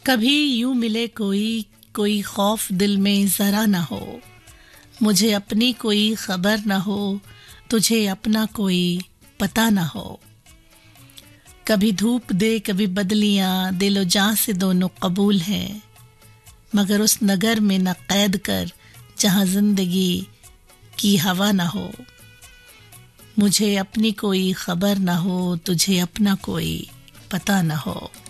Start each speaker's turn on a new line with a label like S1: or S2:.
S1: कभी यूं मिले कोई, कोई खौफ दिल में जरा न हो, मुझे अपनी कोई खबर न हो, तुझे अपना कोई पता न हो। कभी धूप दे कभी बदलियां, दिलो जान से दोनों कबूल हैं, मगर उस नगर में न कैद कर जहां जिंदगी की हवा न हो। मुझे अपनी कोई खबर न हो, तुझे अपना कोई पता न हो।